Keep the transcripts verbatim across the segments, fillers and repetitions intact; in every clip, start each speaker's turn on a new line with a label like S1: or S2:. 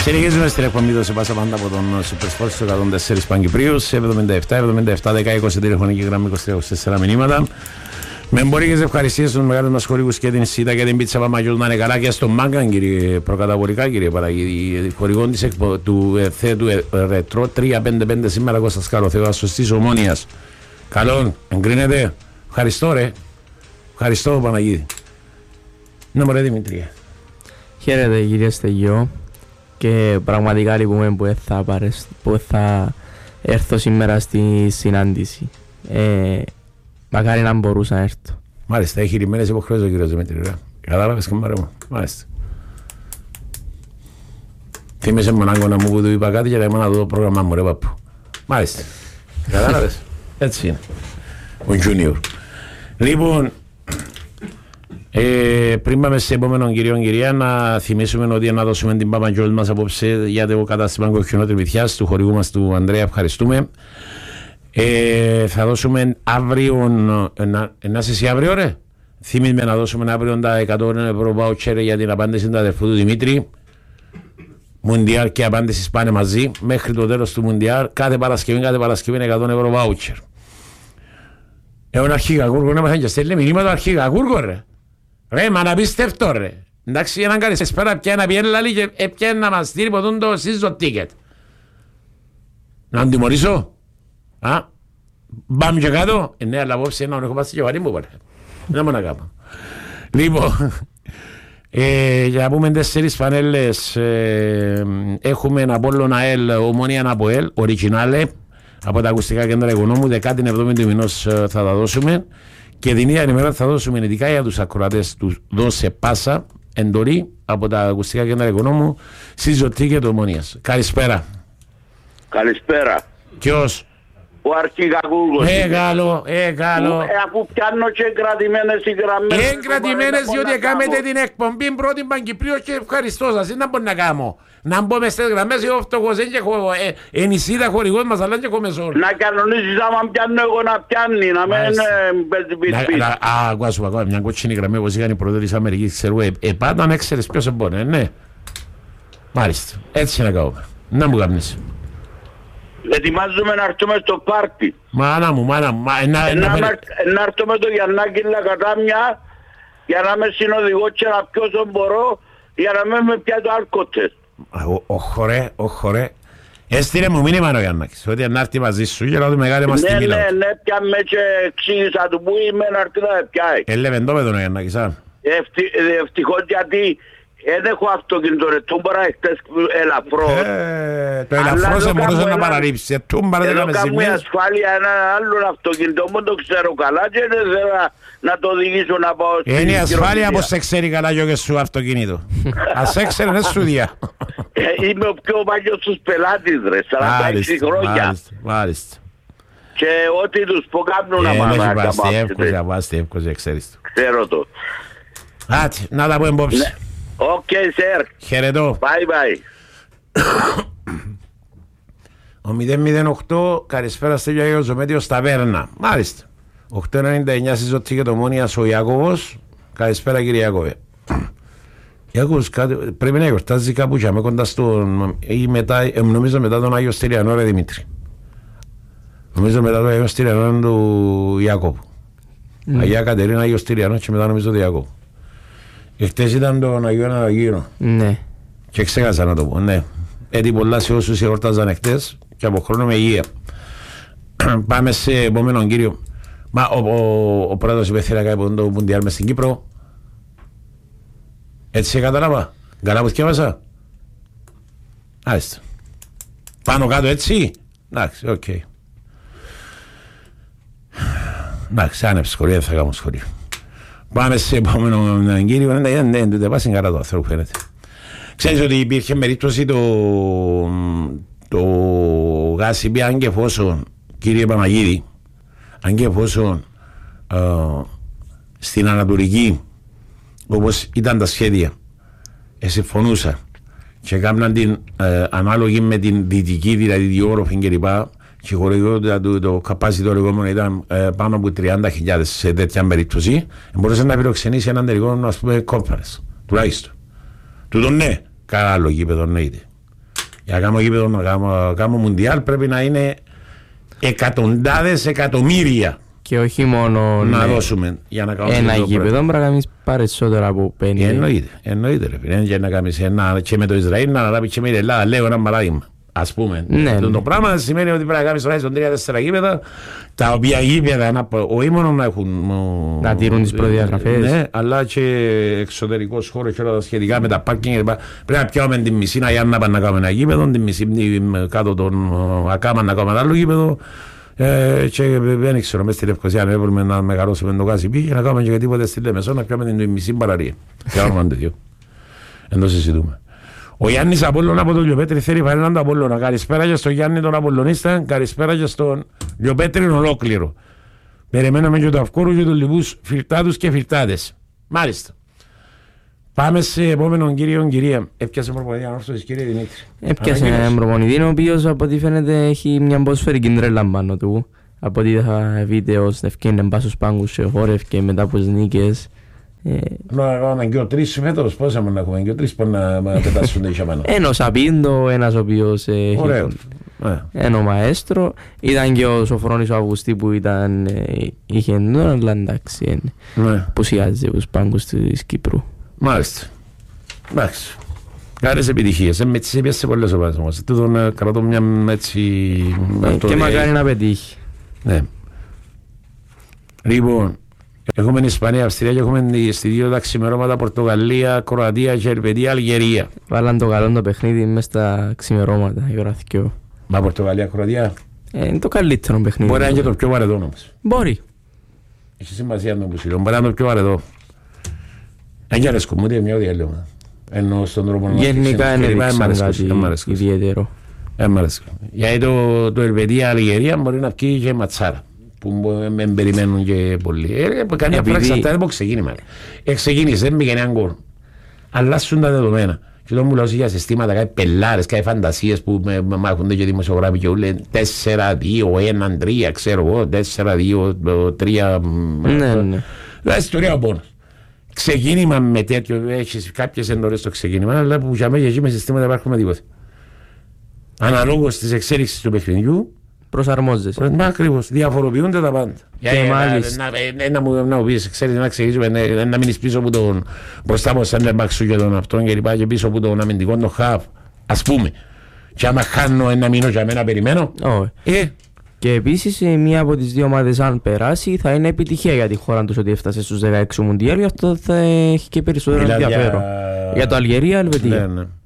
S1: Συνεχίζουμε στην εκπομπή του σε πάσα πάντα από τον Supersport στο εκατόν τέσσερα Παγκυπρίου σε εβδομήντα επτά εβδομήντα επτά δέκα είκοσι τηλεφωνική γραμμή είκοσι τρία είκοσι τέσσερα μηνύματα. Με εμπορικές ευχαριστίες στους μεγάλους μας χορηγούς και την Σίτα και την Πίτσα Παμαγιώλου να είναι καλά και στον Μάγκαν, κύριε προκαταβολικά, κύριε Παραγίδη, χορηγών της εκπο, του θέτου Ρετρό τρία πέντε πέντε σήμερα Κώστας Καροθέος σωστής Ομόνιας. Καλόν, εγκρίνεται. Ευχαριστώ ρε. Ευχαριστώ Παναγίδη. Ναι μωρέ Δημητρία.
S2: Χαίρετε κύριε Στεγιό και πραγματικά λυπούμε που θα, παρεσ... που θα έρθω σήμερα στη συνάντηση. Ε, μακάρι να μπορούσα να έρθω.
S1: Μάλιστα, έχει ρημένες υποχρεώσεις ο κύριος Δημητρία. Κατάλαβες και μου παρέμω. Μάλιστα. Θύμισε μονάγκο να μου που του είπα κάτι και να είμαι να δω το πρόγραμμά μου ρε παππού. Μάλιστα. Κατάλαβες. Έτσι είναι. Ο Junior. Λοιπόν, ε, πριν πάμε σε επόμενον κυρίων κυρία, να θυμίσουμε ότι να δώσουμε την Παπαγιώλη μας απόψε για το κατάστημα κοκκινό Τρυπηθιάς του χορηγού μας του Ανδρέα. Ευχαριστούμε. Ε, θα δώσουμε αύριο, να, να είσαι εσύ αύριο ρε. Θυμίσουμε να δώσουμε αύριο τα εκατό ευρώ βάουτσερ για την απάντηση του αδερφού του Δημήτρη. Μουντιάλ και απάντηση πάνε μαζί μέχρι το τέλος του Μουντιάλ. Κάθε Παρασκευή, κάθε Παρασκευή είναι εκατό ευρώ βάουτσερ. Έχουν αρχηγακούργο να μαθαίνει και στέλνει μηνύματα αρχηγακούργο ρε. Ρε, μα να πίστευτο ρε. Εντάξει, έναν κάνεις εσπέρα πια να πιένει λαλί και έπιανε να μας στείλει ποτούν το season ticket. Να τον τιμωρήσω. Α, πάμε και κάτω. Ε, ναι, αλλά απόψε να έχω πάσει και βαρύ μου πάρε. Δεν μου να κάνω. Λοιπόν, ε, για να πούμε τέσσερις πανέλες, ε, έχουμε Απόλλων ΑΕΛ, Ομόνια ΑΠΟΕΛ, originale, από τα ακουστικά κέντρα Οικονόμου, δεκάτη εβδόμη του μηνός θα τα δώσουμε. Και την ίδια ημέρα θα δώσουμε ειδικά για τους ακροατές του Δώσε Πάσα εντολή από τα ακουστικά κέντρα Οικονόμου συζωτή και το Ομόνιας. Καλησπέρα.
S3: Καλησπέρα.
S1: Ποιος?
S3: Ο αρχηγακούργος.
S1: Ε, καλό, ε, καλό.
S3: Ε, αφού πιάνω και εγκρατημένες οι γραμμές.
S1: Εγκρατημένες διότι έκαμετε την εκπομπή πρώτη Παγκυπρίου και ευχαριστώ σας. Δεν μπορεί να κάνω. Να μπω μες στις γραμμές, εγώ φτωχός δεν έχω ενισίδα χορηγός μας, αλλά και έχω μεσόλ.
S3: Να κανονίσεις άμα πιάνω εγώ να πιάνει, να μην παίζει πίσω.
S1: Α, ακούω σου πω, μια κότσινη γραμμή όπως είχαν οι προδότες της Αμερικής, ξέρω, επάτα να έξερες ποιος εμπόρε, ναι. Μάλιστα, έτσι να κάνουμε. Να μου καπνίσει.
S3: Ετοιμάζουμε να έρθουμε στο πάρτι.
S1: Μάνα μου, μάνα μου.
S3: Να έρθουμε το Γιαννάκη Λακατάμια για να είμαι συνοδηγό και να πιω όσο μπορώ για να μην με πιάτω αλκοτές.
S1: Όχι ρε, όχι ρε. Έστειλε μου μήνυμα ο Γιαννάκης ότι να έρθει μαζί σου και να του μεγάλη μας τιμή.
S3: Ναι, ναι, ναι, πιάμε και εξήγησα του που είμαι να έρθει να πιάει.
S1: Έλε το με τον Γιαννάκης, α.
S3: Ευτυχώς γιατί δεν έχω αυτοκίνητο ρε, τούμπαρα εκτές ελαφρό.
S1: Το ελαφρό σε μπορούσε να παραλείψει.
S3: Εδώ κάνω ασφάλεια έναν άλλον αυτοκίνητο, μόνο το ξέρω καλά και δεν θέλω να το οδηγήσω να πάω στην
S1: είναι η ασφάλεια πως σε ξέρει καλά και σου αυτοκίνητο. Ας έξερε, είναι σου διά.
S3: Είμαι ο πιο παλιός τους πελάτης ρε, σαράντα έξι χρόνια.
S1: Μάλιστα.
S3: Και ό,τι τους πω κάνουν να μάθουν. Ξέρω το.
S1: Άτι, να τα πω εμπόψη.
S3: Οκ, σερ.
S1: Χαιρετώ.
S3: Bye bye.
S1: Ο μηδέν μηδέν οκτώ, καλησπέρα στο Γιώργο Ζωμέτιο Σταβέρνα. Μάλιστα. οκτώ ενενήντα εννιά συζωτή και το Ομόνιας ο Ιάκωβος. Καλησπέρα κύριε Ιάκωβε. Ιάκωβος, πρέπει να γιορτάζει κάπου και με κοντά στον... ή μετά, νομίζω μετά τον Άγιο Στυριανό ρε Δημήτρη. Νομίζω μετά τον Άγιο Στυριανό του Ιάκωβου. Mm. Αγία Κατερίνα, Άγιο Στυριανό και μετά νομίζω του Ιάκωβου. Εχθές ήταν τον Αγίου Αναγύρω.
S2: Ναι.
S1: Και ξέχασα να το πω, ναι. Έτσι πολλά σε όσους εορτάζαν εχθές και από χρόνο με υγεία. Πάμε σε επόμενον κύριο. Μα ο, ο, ο πρόεδρος υπεθύρακα από το Μουντιάλ μες στην Κύπρο. Έτσι κατάλαβα. Καλά που θυκεύασα. Άριστα. Πάνω κάτω έτσι. Εντάξει, οκ. Okay. Εντάξει, άνεψε σχολείο, δεν θα κάνω σχολείο. Πάμε σε επόμενο κύριο. Ναι, ναι, ναι, δεν πάσουν καλά το άνθρωπο φαίνεται. Ξέρεις ότι υπήρχε περίπτωση το, το γάσιμπι, αν και εφόσον, κύριε Παναγίδη, αν και εφόσον ε, στην Ανατολική, όπως ήταν τα σχέδια, ε, συμφωνούσα και έκαναν την ε, ανάλογη με την δυτική, δηλαδή διόρροφη κλπ. Και η χωρητικότητα του το capacity το λεγόμενο ήταν ε, πάνω από τριάντα χιλιάδες σε τέτοια περίπτωση. Μπορούσε να φιλοξενήσει έναν τελικό, ας πούμε, conference, τουλάχιστον. Τούτο ναι, καλά άλλο γήπεδο ναι είτε. Για να κάνω γήπεδο, να κάνω, κάνω μουντιάλ πρέπει να είναι εκατοντάδες εκατομμύρια.
S2: Και όχι μόνο
S1: να
S2: ναι,
S1: δώσουμε για να κάνουμε
S2: ένα γήπεδο, πρέπει να κάνεις περισσότερα από πέντε.
S1: Εννοείται, εννοείται ρε φίλε. Και να κάνεις ένα και με το Ισραήλ να αναλάβει και με την Ελλάδα, λέω ένα παράδειγμα. Ας πούμε,
S2: ναι,
S1: αυτό
S2: ναι.
S1: το πράγμα σημαίνει ότι πρέπει να κάνεις τουλάχιστον τρία τέσσερα γήπεδα, τα οποία γήπεδα όχι μόνο να έχουν
S2: να τηρούν τις προδιαγραφές,
S1: ναι, αλλά και εξωτερικός χώρος και όλα τα σχετικά με τα πάρκινγκ. Πρέπει να πιάμε την μισή να να πάμε να κάνουμε ένα γήπεδο, την μισή κάτω των Ακάμα να κάνουμε ένα άλλο γήπεδο. Ε, και δεν ξέρω, μέσα στη Λευκοσία αν έπρεπε να μεγαλώσουμε το Κάσιπι και να κάνουμε και τίποτε στη Λεμεσό να πιάμε την μισή παραλία. Και κάνουμε τέτοιο. Εν το συζητούμε. Ο Γιάννης Απόλλων από τον Λιοπέτρη θέλει φανέλα του Απόλλωνα. Καλησπέρα και στον Γιάννη τον Απολλωνίστα, καλησπέρα και στον Λιοπέτρη ολόκληρο. Περιμέναμε και το Αυκόρου και τους λοιπούς φιλτάτους και φιλτάτες. Μάλιστα. Πάμε σε επόμενον κύριο κυρία. Έπιασε προπονητή ανόρθωσης κύριε Δημήτρη.
S2: Έπιασε έναν προπονητή ο οποίος από ό,τι φαίνεται έχει μια ποδοσφαιρική τρέλα πάνω του. Από ό,τι θα βίντεο ευκαιρνε μπάσους πάγκους σε χώρευ και μετά από τις νίκες.
S1: Να κάνουμε και ο τρεις φέτος, πόσα μόνο να έχουμε και ο τρεις που να πετάσσονται και αμένα.
S2: Ένας Απίντο, ένας ο οποίος ένα μαέστρο. Ήταν και ο Σοφρόνης ο Αυγουστή που ήταν, είχε εντόν, αλλά εντάξει, πουσιάζει τους πάγκους της Κύπρου.
S1: Μάλιστα. Εντάξει. Κάρες επιτυχίες. Με τις έπιασε πολλές ομάδες όμως. Τούτον κρατώ μια έτσι...
S2: Και μακάρι να πετύχει.
S1: Ναι. Λοιπόν, έχουμε Ισπανία, Αυστρία και έχουμε στη δύο τα ξημερώματα Πορτογαλία, Κροατία και Ελβετία, Αλγερία.
S2: Βάλαν το καλό το παιχνίδι μέσα στα ξημερώματα, η ώρα θκυο.
S1: Μα Πορτογαλία, Κροατία.
S2: Ε, είναι το καλύτερο παιχνίδι.
S1: Μπορεί να είναι και το πιο βαρετό όμως.
S2: Μπορεί.
S1: Έχει σημασία να το πουσίλω. Μπορεί να είναι το πιο βαρετό. Αν και αρέσκω μου, ούτε μια ούτε άλλη. Ενώ στον τρόπο να
S2: γενικά είναι κάτι ιδιαίτερο.
S1: Γιατί το, το Ελβετία Αλγερία μπορεί να βγει και ματσάρα που με περιμένουν και πολλοί. Ε, καμία πράξη αυτά δεν μπορεί ξεκίνημα. Εξεκίνησε, δεν πήγε έναν γκολ. Αλλάσουν τα δεδομένα. Και όταν μου λέω για συστήματα, κάτι πελάρες, κάτι φαντασίες που μάχονται και δημοσιογράφοι και λένε τέσσερα δύο ένα τρία, ξέρω εγώ, τέσσερα δύο τρία.
S2: Ναι, ναι.
S1: Δηλαδή ιστορία ο πόνος. Ξεκίνημα με τέτοιο, έχεις κάποιες εντορές στο ξεκίνημα, αλλά που για μένα και με συστήματα υπάρχουν με τίποτα. Αναλόγως της εξέλιξης του παιχνιδιού,
S2: προσαρμόζεσαι.
S1: Μα ακριβώς, διαφοροποιούνται τα πάντα.
S2: Και ε, μάλιστα.
S1: Να μου πεις, ξέρεις, να ξεκινήσουμε, να μείνεις πίσω από τον μπροστά από σέντερ μπακ σου και τον αυτόν και λοιπά και πίσω από τον αμυντικό τον χαφ, ας πούμε. Και άμα χάνω ένα μήνο για μένα περιμένω.
S2: Oh. Ε. Και επίσης μία από τις δύο ομάδες αν περάσει θα είναι επιτυχία για τη χώρα τους ότι έφτασε στους δεκαέξι Μουντιάλ, γι' αυτό θα έχει και περισσότερο ενδιαφέρον. Για... για το Αλγερία, Ελβετία.
S1: Ναι, ναι.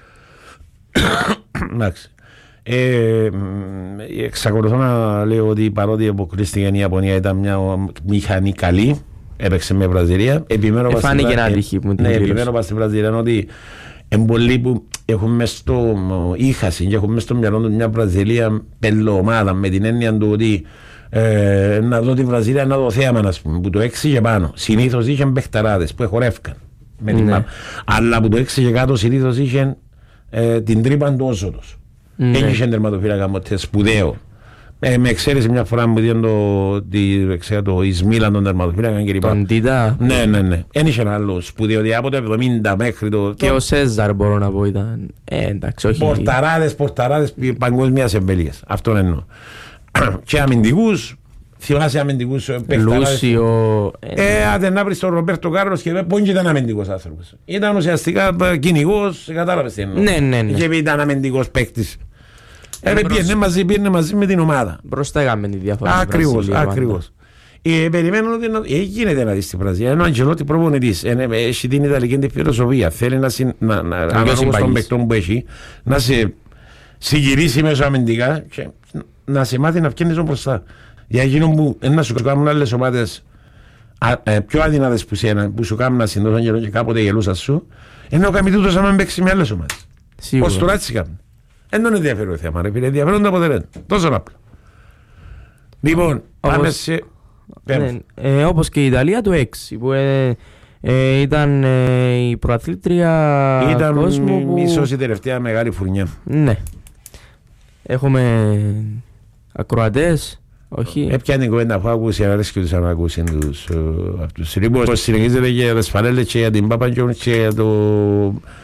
S1: Εντάξει. Ε, εξακολουθώ να λέω ότι παρότι αποκλείστηκε η Ιαπωνία ήταν μια μηχανή καλή, έπαιξε με Βραζιλία. Επιμένω
S2: ε, φάνηκε ένα τύχη που την
S1: επιμένω στη Βραζιλία ότι πολλοί που έχουν μέσα στο είχαση και έχουν μέσα στο μυαλό του μια Βραζιλία πελωμάδα με την έννοια του ότι ε, να δω τη Βραζιλία να δω θέαμα, ας πούμε, που το έξι και πάνω συνήθως είχαν παιχταράδες που εχορεύκαν με την ναι. Αλλά που το έξι και κάτω συνήθως είχαν ε, την τρύπαν του όσωτος. Ναι. Έχει τερματοφύλακα μοτέ σπουδαίο. Ε, με εξαίρεση μια φορά μου δίνει το, το Ισμίλαν τον τερματοφύλακα και λοιπά.
S2: Τον Τίτα.
S1: Ναι, ναι, ναι. Εν είχε ένα άλλο σπουδαίο, ότι από το εβδομήντα μέχρι το...
S2: Και το... ο Σέζαρ μπορώ να πω ήταν... Ε, εντάξει, όχι...
S1: Πορταράδες, πορταράδες παγκόσμιας εμβέλειας. Αυτό εννοώ. Και αμυντικούς, θυμάσαι αμυντικούς
S2: Λούσιο...
S1: Ε, άντε να βρεις τον Ρομπέρτο Κάρλος και πόνοι ήταν αμυντικός άνθρωπος. Ήταν ουσιαστικά κυνηγός, κατάλαβες τι εννοώ.
S2: Ναι, ναι, ναι.
S1: Και ήταν αμυντικός παίκτης. Ε, πήγαινε μαζί, πήγαινε μαζί με την ομάδα.
S2: Μπροστά έκαμε τη διαφορά.
S1: Ακριβώς, ακριβώς. Ε, περιμένω ότι να... ε, γίνεται να δεις την Βραζιλία. Ενώ ο Αντζελότη προπονητής έχει την Ιταλική την φιλοσοφία. Θέλει να, συν, να, να ανάλογος των παικτών που έχει, να σε συγκυρίσει μέσω αμυντικά και να σε μάθει να φτιάχνεις μπροστά. Για εκείνο που να σου κάνουν άλλες ομάδες ε, πιο αδυνατές που, σένα, που σου κάνουν να συντώσουν καιρό και κάποτε γελούσαν σου, ενώ κάνει τούτος άμα παίξει με άλλες ομάδες. Πώς τώρα έτσι κάνουν. Δεν τον ενδιαφέρει το θέμα, ρε φίλε, ενδιαφέρον το αποτελέσμα. Τόσο απλό. Λοιπόν, όπως, πάμε σε...
S2: Ναι, ε, όπως και η Ιταλία του έξι, που ε, ε, ήταν ε, η προαθλήτρια
S1: ήταν
S2: κόσμου που...
S1: ίσως η τελευταία μεγάλη φουρνιά.
S2: Ναι. Έχουμε ακροατές, όχι.
S1: Έπιανε την κουβέντα που άκουσε, αρέσει και τους αν άκουσαν τους αυτούς. Λοιπόν, συνεχίζεται για τις φανέλες και για την Παπαντζόν και για το...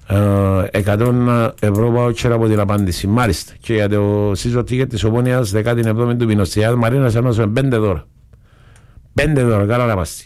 S1: εκατό ευρώ βάουτσερ από την απάντηση. Μάλιστα. Και για το season ticket της Ομόνιας δέκατη εβδόμη του μηνός της Μαρίνας ενώσαμε πέντε δώρα. Πέντε δώρα, καλά να πάστη.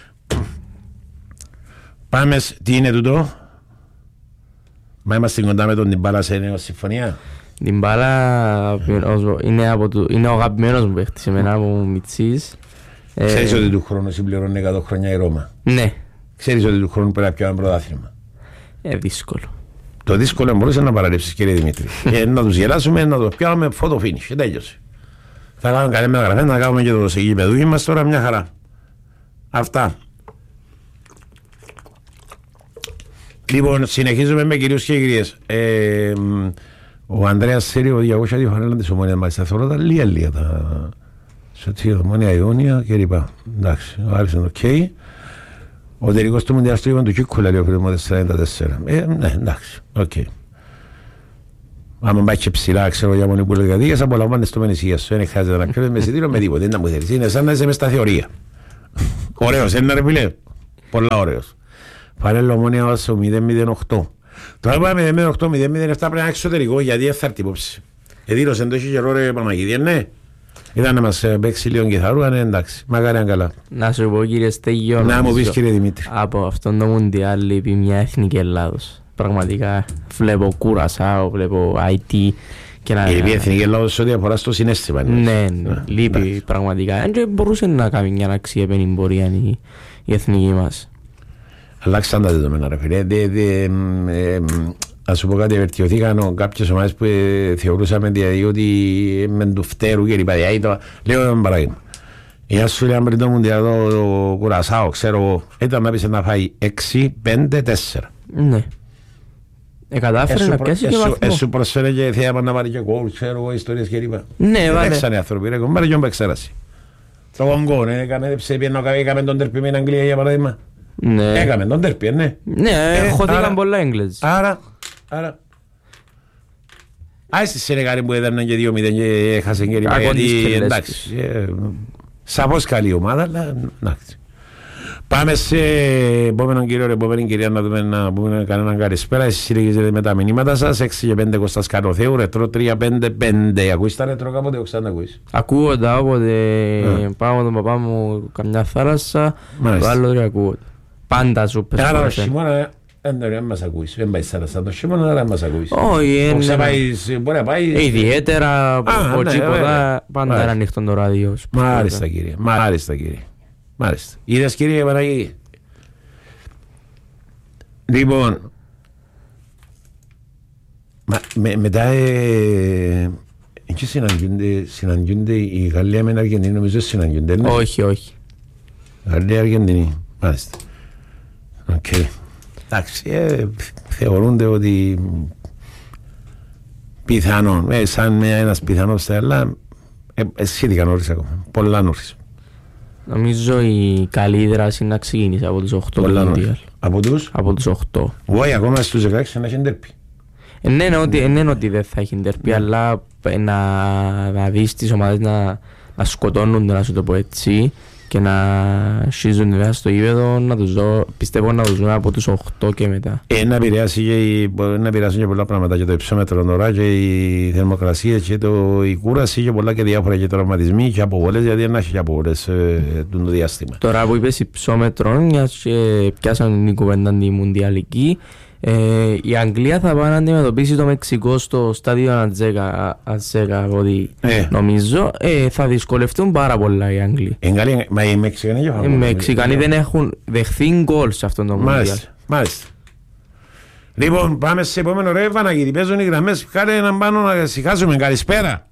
S1: Πάμε, τι είναι τούτο? Μα είμαστε κοντά με τον Ντιμπάλα σε νέο συμφωνία.
S2: Ντιμπάλα είναι, από το, είναι ο αγαπημένος μου παίχτης εμένα από Μιτσής.
S1: Ξέρεις ε... ότι του χρόνου συμπληρώνει εκατό χρόνια η Ρώμα.
S2: Ναι.
S1: Ξέρεις ότι του χρόνου πρέπει να πιάμε πρωτάθλημα.
S2: Ε, δύσκολο.
S1: Το δύσκολο μπορούσε να παραλείψεις, κύριε Δημήτρη. ε, να τους γελάσουμε, να το πιάμε photo finish και τέλειωσε. Θα κάνουμε καλή μεταγραφή, να κάνουμε και το σεγγίπεδούι μας τώρα μια χαρά. Αυτά. Λοιπόν, συνεχίζουμε με κυρίους και κυρίες. Ε, ο Ανδρέας Σέρι, ο διακόσια δύο φανέλα της Ομόνιας μάλιστα, θέλω τα λίγα λίγα τα... σε τι Ομόνια Ιόνια και λοιπά. Εντάξει, ο Άρης είναι οκ. Ο τελικός του Μουντιάλ στο είπαν του Κίκουλα, λέει ο φίλος μου, τέσσερα τέσσερα. Ε, ναι, εντάξει, οκ. Άμα πάει και ψηλά, ξέρω για μόνοι που λέω κατοίκες, απολαμβάνεις το μενησίας σου. Δεν χρειάζεται να κρίνεις με εισιτήριο με τίποτε, δεν μου θέλεις. Είναι σαν να είσαι μες στα θεωρία. Ωραίος, είναι ρε φίλε. Πολλά ωραίος. Φανέλα Ομόνια όσο μηδέν μηδέν οκτώ. Τώρα πάμε μηδέν μηδέν οκτώ μηδέν μηδέν επτά πρέπει να είναι εξωτερικό, γιατί θα έρθει υπόψη. Εδήλωσε το έχει καιρό ρε Παναγίδη, ναι. Ήταν να μας παίξει λίγο κιθαρού, αν εντάξει, μακάρι αν καλά.
S2: Να σου πω κύριε Στέγιο,
S1: να μου πεις κύριε Δημήτρη.
S2: Από αυτόν το Μουντιάλ λείπει μια εθνική Ελλάδος. Πραγματικά βλέπω Κουρασάο, βλέπω άι τι.
S1: Η εθνική Ελλάδος ό,τι αφορά στο συναίσθημα.
S2: Ναι, ναι, λείπει πραγματικά. Δεν μπορούσε να κάνει μια αξιέπαινη πορεία η εθνική μας.
S1: Αλλάξαν τα δεδομένα ρε φίλε. Ας σου πω κάτι, βελτιωθήκαν κάποιες ομάδες που θεωρούσαμε ότι με του φτέρου και λοιπά. Λέω ένα παράδειγμα. Η Ασσούλια πριν το Μουντιάλ το Κουρασάο, ξέρω εγώ, ήταν να πεις να φάει έξι πέντε τέσσερα.
S2: Ναι. Εκατάφερε να πιάσει και βαθμό.
S1: Εσύ προσφέρε και θέαμα να βάλει και κόλ, ξέρω εγώ, ιστορίες και λοιπά.
S2: Ναι, βάλε.
S1: Έξανε άνθρωποι, ρε κομπάρε και όμπα εξέραση. Το Κονγκό, ναι, έκαμε τον τερπί με την Αγγλία για παράδειγμα.
S2: Ναι.
S1: Έκαμε τον τερπί, ναι.
S2: Ναι, χωθήκαν πολλά Έγγλες.
S1: Άρα, άρα. Άι στη Σενεγάλη που έδερναν και δύο μηδέν και έχασαν και λοιπά, γιατί εντάξει. Σαφώς καλή ομάδα, αλλά εντάξει. Πάμε σε επόμενον κύριο, επόμενη κυρία, να δούμε να πούμε κανέναν καλησπέρα. Εσείς συνεχίζετε με τα μηνύματα σας. έξι και πέντε Κώστας Σκαροθέου, ρετρό τρία πέντε πέντε. Ακούεις τα ρετρό κάποτε, όχι σαν ακούεις?
S2: Ακούω τα όποτε πάω με τον παπά μου καμιά θάλασσα, το άλλο δεν ακούω. Πάντα σου πες.
S1: Άρα ο χειμώνα δεν μας ακούεις, δεν πάει θάλασσα. Το χειμώνα δεν μας ακούεις.
S2: Όχι,
S1: μπορεί να πάει...
S2: Ιδιαίτερα από τίποτα, πάντα είναι ανοιχτό το ράδιο.
S1: Μάλιστα κύριε, μάλιστα κύριε. Μάλιστα. Είδες κύριε Παναγίδη. Λοιπόν, μα, με, μετά ε, εκεί συναντιούνται, συναντιούνται η Γαλλία με την Αργεντινή, νομίζω συναντιούνται, ναι.
S2: Όχι, όχι.
S1: Γαλλία, Αργεντινή, μάλιστα. Οκ. Okay. Εντάξει, ε, θεωρούνται ότι πιθανόν, ε, σαν ένας πιθανός στα άλλα, ε, ε, σχετικά νωρίς ακόμα, πολλά νωρίς.
S2: Νομίζω η καλή δράση να ξεκίνησε από τους οκτώ.
S1: Από τους?
S2: Από τους οκτώ.
S1: Όχι, ακόμα στους δεκαέξι να έχει ντέρπι.
S2: Ναι, ότι, ναι, ότι δεν θα έχει ντέρπι, αλλά να, να δεις τις ομάδες να, να σκοτώνονται, να σου το πω έτσι, και να σχίζουν μέσα στο γήπεδο, να τους δω, πιστεύω να τους δω από τους οκτώ και μετά.
S1: Ε, να επηρεάσει και, να επηρεάσει και πολλά πράγματα, και το υψόμετρο τώρα και η θερμοκρασία και το, η κούραση και πολλά και διάφορα και τραυματισμοί και αποβολές, γιατί δεν έχει αποβολές ε, το διάστημα. Τώρα
S2: που είπες υψόμετρο, μιας και πιάσαν η κουβέντα τη Μουντιαλική, Ε, η Αγγλία θα πάει να αντιμετωπίσει το Μεξικό στο στάδιο Ατζέκα, από ό,τι ε. νομίζω. Ε, θα δυσκολευτούν πάρα πολλά οι Αγγλοί.
S1: Εγγαλή, μα οι Μεξικανοί,
S2: οι Μεξικανοί δεν έχουν δεχθεί γκολ σε αυτόν τον Μουντιάλ.
S1: Μάλιστα, μάλιστα. Λοιπόν, πάμε σε επόμενο ρε Βαναγίδη. Παίζουν οι γραμμές. Κάνε έναν πάνω να συγχάσουμε. Καλησπέρα.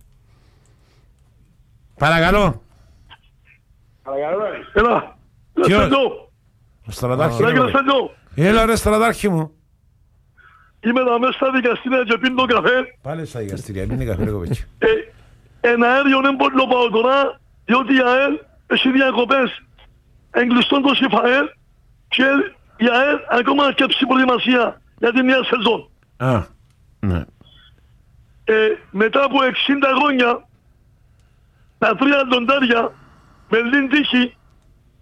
S1: Παρακαλώ.
S3: Παρακαλώ. Έλα.
S1: Ποιος? Ο Στρατάρχη. Έλα ρε Στρατάρχη μου.
S4: Είμαι εδώ μέσα στα δικαστήρια και πίνω καφέ.
S1: Πάλι στα δικαστήρια, πίνει καφέ ρε κοπέτσι.
S4: Ένα αέριο δεν μπορώ να πάω τώρα, διότι η ΑΕΛ έχει διακοπές εγκλειστών το ΣΥΦΑΕΛ και η ΑΕΛ ακόμα σκέψει προετοιμασία για την νέα σεζόν.
S1: Α, ναι.
S4: Ε, μετά από εξήντα χρόνια, τα τρία λοντάρια με λίγη τύχη,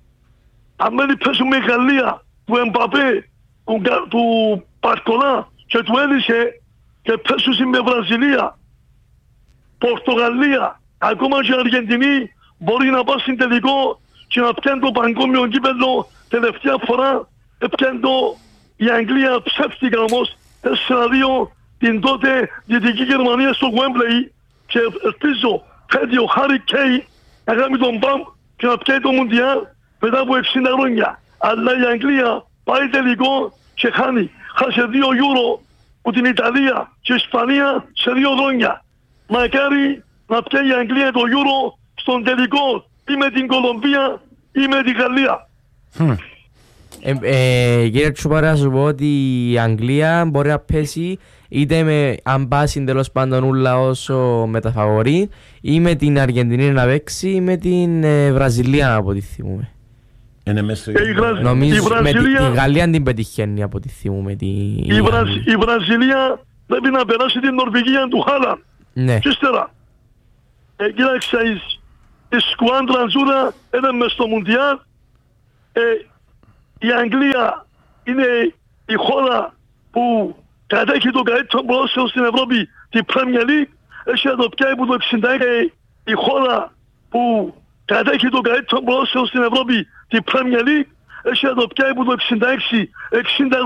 S4: αν δεν πέσουν με Γαλλία, του Εμπαπέ, του, του Παρκολά και του έδισε και πέσουσαν με Βραζιλία, Πορτογαλία, ακόμα και Αργεντινή μπορεί να πάει στην τελικό και να πιάνει το παγκόσμιο κύπελλο. Τελευταία φορά έπιανε το η Αγγλία, ψεύτηκα όμως τέσσερα δύο την τότε Δυτική Γερμανία στο Wembley και ελπίζω φέτει ο Χάρι Κέι να κάνει τον μπαμ και να πιάει το Μουντιάλ μετά από εξήντα χρόνια. Αλλά η Αγγλία πάει τελικό και χάνει. Χάσε δύο Euro που την Ιταλία και η Ισπανία σε δύο χρόνια. Μακάρι να πιάει η Αγγλία το Euro στον τελικό ή με την Κολομβία ή με την Γαλλία.
S2: Mm. Ε, ε, κύριε Τσουπάρα, να σου πω ότι η Αγγλία μπορεί να πέσει είτε με αν πάσει τέλος πάντων ούλα όσο με τα φαβορί ή με την Αργεντινή να παίξει ή με την ε, Βραζιλία από ό,τι θυμούμε.
S1: Είναι μέσα
S4: η Βραζ...
S2: Νομίζω
S4: η Βραζιλία...
S2: με τη, τη Γαλλία την πετυχαίνει από ό,τι θυμούμε. Τη...
S4: Η, Βραζ... η Βραζιλία πρέπει να περάσει την Νορβηγία του Χάλαν.
S2: Ναι.
S4: Και ύστερα, ε, κοίταξε, η σκουάντρα Ζούρα είναι μες στο Μουντιάλ. Ε, η Αγγλία είναι η χώρα που κατέχει το καλύτερο ποδόσφαιρο στην Ευρώπη, την Premier League. Έχει να το πιάει που το εξήντα έξι η χώρα που κατέχει το καλύτερο ποδόσφαιρο στην Ευρώπη, την Premier League. Έχει να το πιάει που το εξήντα έξι εξήντα